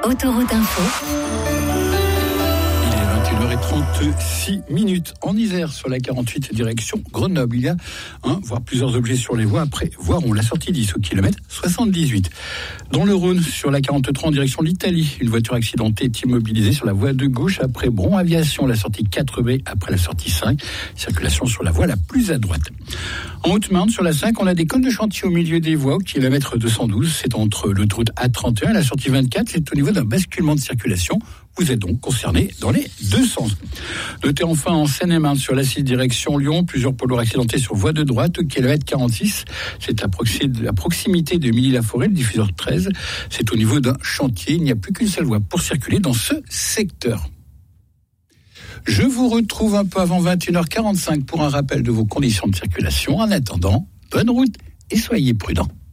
Autoroute Info. Il est 21h36 en Isère sur la 48 direction Grenoble. Il y a voire plusieurs objets sur les voies. Après, voirons la sortie 10 au kilomètre 78. Dans le Rhône, sur la 43 en direction de l'Italie, une voiture accidentée est immobilisée sur la voie de gauche après Bron Aviation, la sortie 4B après la sortie 5. Circulation sur la voie la plus à droite. En Haute-Marne, sur la 5, on a des cônes de chantier au milieu des voies au kilomètre 212. C'est entre l'autoroute A31 et la sortie 24. C'est au niveau d'un basculement de circulation. Vous êtes donc concerné dans les deux sens. Notez enfin en Seine-et-Marne sur la 6 direction Lyon, plusieurs poids lourds accidentés sur voie de droite au kilomètre 46. C'est à proximité de Milly-la-Forêt, le diffuseur 13. C'est au niveau d'un chantier. Il n'y a plus qu'une seule voie pour circuler dans ce secteur. Je vous retrouve un peu avant 21h45 pour un rappel de vos conditions de circulation. En attendant, bonne route et soyez prudents.